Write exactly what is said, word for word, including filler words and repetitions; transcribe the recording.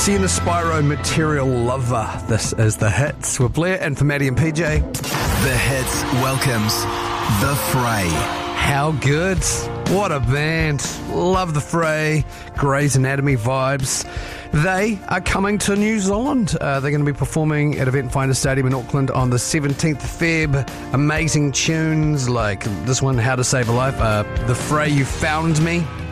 Sienna Spyro, Material Lover. This is The Hits with Blair and for Maddie and P J. The Hits welcomes The Fray. How good. What a band. Love The Fray. Grey's Anatomy vibes. They are coming to New Zealand. Uh, they're going to be performing at Event Finder Stadium in Auckland on the seventeenth of February. Amazing tunes like this one, How to Save a Life. Uh, the Fray, You Found Me.